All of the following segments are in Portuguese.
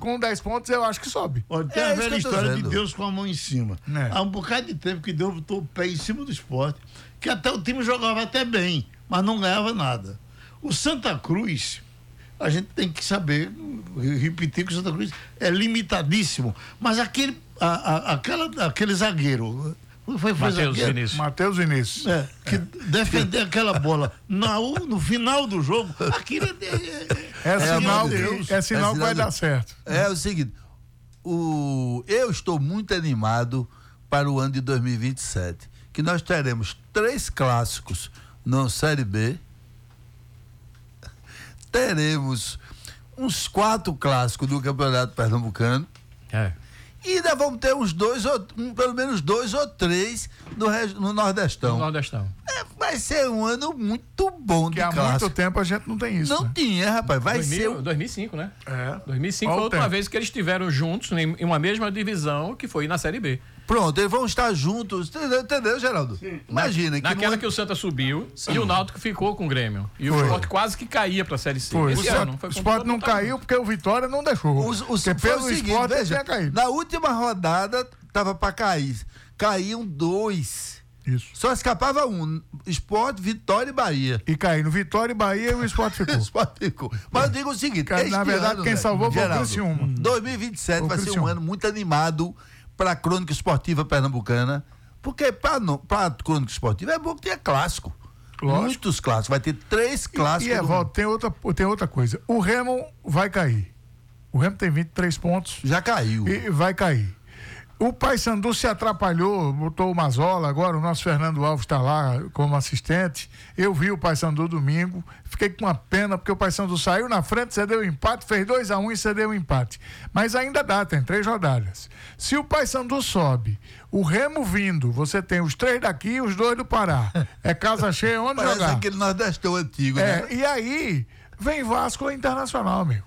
com 10 pontos eu acho que sobe. Olha, tem a velha história de Deus com a mão em cima. Há um bocado de tempo que Deus botou o pé em cima do Sport, que até o time jogava até bem, mas não ganhava nada. O Santa Cruz, a gente tem que saber, repetir que o Santa Cruz é limitadíssimo, mas aquele zagueiro, Matheus Vinícius. Que defender aquela bola no final do jogo, aquilo é sinal que vai dar certo. É o seguinte, eu estou muito animado para o ano de 2027, que nós teremos 3 clássicos na Série B, teremos uns 4 clássicos do Campeonato Pernambucano. E ainda vamos ter pelo menos 2 ou 3 no Nordestão. Vai ser um ano muito bom de clássico. Há muito tempo a gente não tem isso. Não tinha, rapaz. 2005, né? 2005 foi a última vez que eles estiveram juntos em uma mesma divisão, que foi na Série B. Pronto, eles vão estar juntos, entendeu, Geraldo? Sim. Imagina. Naquela que o Santa subiu e o Náutico ficou com o Grêmio. E o Sport quase que caía pra Série C. O Sport não caiu porque o Vitória não deixou. Porque pelo Sport tinha caído. Na última rodada tava pra cair. Caíam 2. Isso. Só escapava um. Sport, Vitória e Bahia. E caindo Vitória e Bahia e o Sport ficou. O Sport ficou. Mas eu digo o seguinte, na verdade, quem salvou foi o Criciúma. 2027 vai ser um ano muito animado para a crônica esportiva pernambucana, porque para a crônica esportiva é bom que tenha clássico. Lógico. Muitos clássicos, vai ter 3 clássicos. Tem outra coisa, o Remo vai cair. O Remo tem 23 pontos. Já caiu. E vai cair. O Paysandu se atrapalhou, botou o Mazola, agora o nosso Fernando Alves está lá como assistente. Eu vi o Paysandu domingo, fiquei com uma pena porque o Paysandu saiu na frente, cedeu o empate, fez 2-1 e cedeu o empate. Mas ainda dá, tem 3 rodadas. Se o Paysandu sobe, o Remo vindo, você tem os 3 daqui e os 2 do Pará. É casa cheia onde Parece jogar. Parece aquele Nordestão antigo, né? E aí vem Vasco Internacional, meu.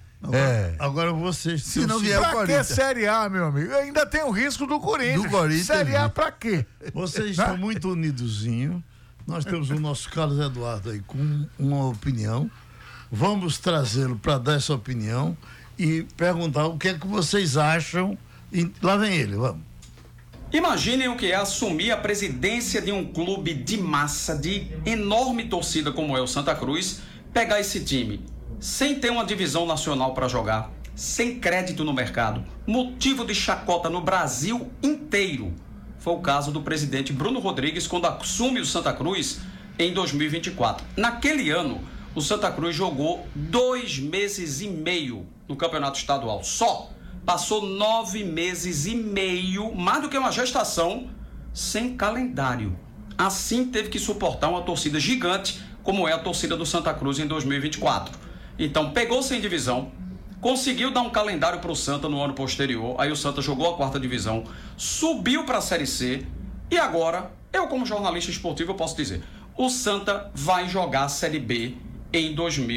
Agora vocês... Se não vier pra que Série A, meu amigo? Ainda tem o risco do Corinthians. Série A pra quê? Vocês estão muito unidozinhos. Nós temos o nosso Carlos Eduardo aí com uma opinião. Vamos trazê-lo para dar essa opinião e perguntar o que é que vocês acham. E lá vem ele, vamos. Imaginem o que é assumir a presidência de um clube de massa, de enorme torcida como é o Santa Cruz, pegar esse time sem ter uma divisão nacional para jogar, sem crédito no mercado, motivo de chacota no Brasil inteiro. Foi o caso do presidente Bruno Rodrigues quando assume o Santa Cruz em 2024. Naquele ano, o Santa Cruz jogou 2 meses e meio no campeonato estadual. Só passou 9 meses e meio, mais do que uma gestação, sem calendário. Assim teve que suportar uma torcida gigante, como é a torcida do Santa Cruz em 2024. Então pegou sem divisão, conseguiu dar um calendário para o Santa no ano posterior, aí o Santa jogou a 4ª divisão, subiu para a Série C e agora, eu como jornalista esportivo eu posso dizer, o Santa vai jogar a Série B em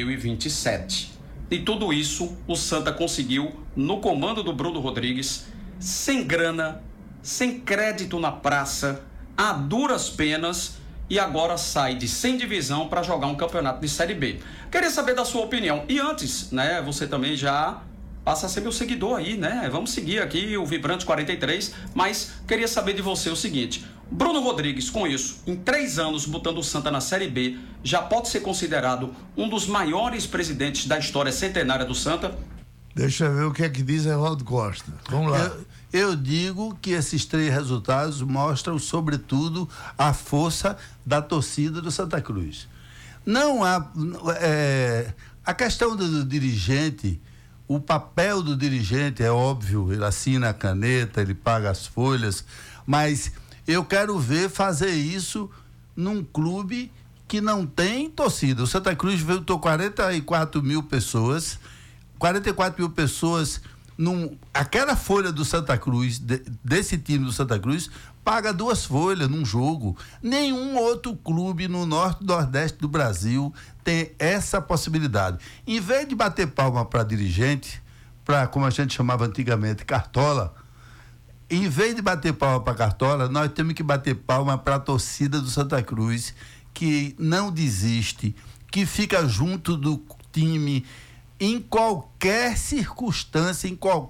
2027. E tudo isso o Santa conseguiu no comando do Bruno Rodrigues, sem grana, sem crédito na praça, a duras penas, e agora sai de sem divisão para jogar um campeonato de Série B. Queria saber da sua opinião. E antes, né, você também já passa a ser meu seguidor aí, né? Vamos seguir aqui o Vibrante 43, mas queria saber de você o seguinte: Bruno Rodrigues, com isso, em 3 anos botando o Santa na Série B, já pode ser considerado um dos maiores presidentes da história centenária do Santa? Deixa eu ver o que é que diz Evaldo Costa. Vamos lá. Eu digo que esses 3 resultados mostram, sobretudo, a força da torcida do Santa Cruz. Não há... a questão do dirigente, o papel do dirigente é óbvio, ele assina a caneta, ele paga as folhas, mas eu quero ver fazer isso num clube que não tem torcida. O Santa Cruz botou 44 mil pessoas aquela folha do Santa Cruz, desse time do Santa Cruz, paga 2 folhas num jogo. Nenhum outro clube no norte e nordeste do Brasil tem essa possibilidade. Em vez de bater palma para dirigente, para, como a gente chamava antigamente, cartola, em vez de bater palma para cartola, nós temos que bater palma para a torcida do Santa Cruz, que não desiste, que fica junto do time em qualquer circunstância,